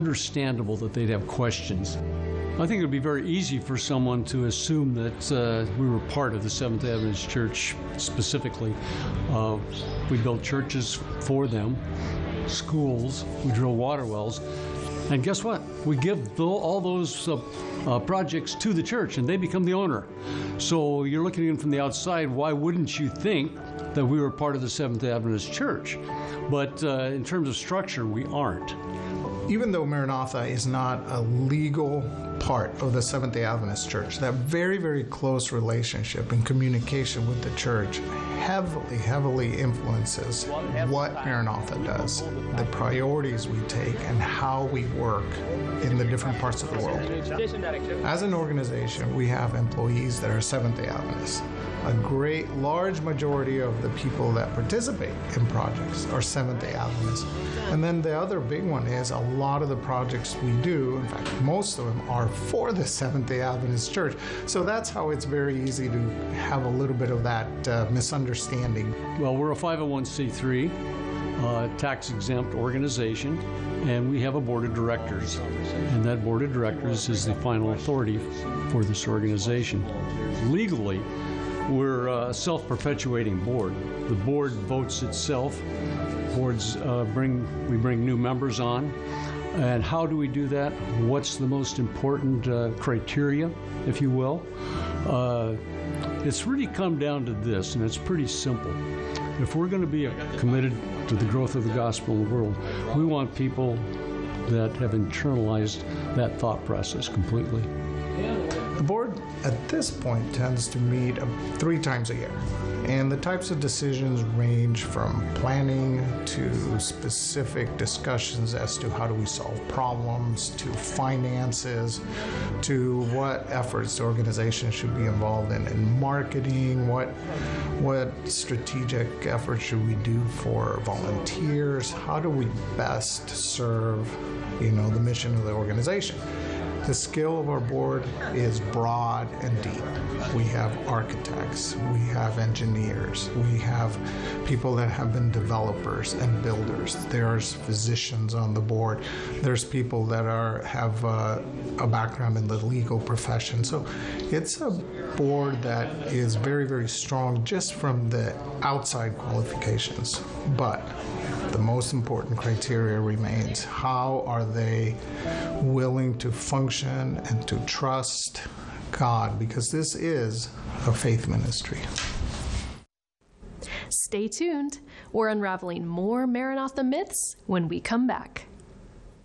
understandable that they'd have questions. I think it would be very easy for someone to assume that we were part of the Seventh Adventist Church specifically. We built churches for them, schools, we drill water wells, and guess what? We give all those projects to the church and they become the owner. So you're looking in from the outside, why wouldn't you think that we were part of the Seventh Adventist Church? But in terms of structure, we aren't. Even though Maranatha is not a legal part of the Seventh-day Adventist Church, that very, very close relationship and communication with the church heavily influences what Maranatha does, the priorities we take, and how we work in the different parts of the world. As an organization, we have employees that are Seventh-day Adventists. A great, large majority of the people that participate in projects are Seventh-day Adventists. And then the other big one is a lot of the projects we do, in fact, most of them are for the Seventh-day Adventist Church. So that's how it's very easy to have a little bit of that misunderstanding. Well, we're a 501c3, tax-exempt organization, and we have a board of directors. And that board of directors is the final authority for this organization. Legally, we're a self-perpetuating board. The board votes itself. Boards we bring new members on. And how do we do that? What's the most important criteria, if you will? It's really come down to this, and it's pretty simple. If we're going to be committed to the growth of the gospel in the world, we want people that have internalized that thought process completely. The board at this point tends to meet 3 times a year, and the types of decisions range from planning to specific discussions as to how do we solve problems, to finances, to what efforts the organization should be involved in marketing, what strategic efforts should we do for volunteers, how do we best serve, the mission of the organization. The skill of our board is broad and deep. We have architects, we have engineers, we have people that have been developers and builders. There's physicians on the board. There's people that have a background in the legal profession. So it's a board that is very, very strong just from the outside qualifications. But the most important criteria remains: how are they willing to function and to trust God? Because this is a faith ministry. Stay tuned. We're unraveling more Maranatha myths when we come back.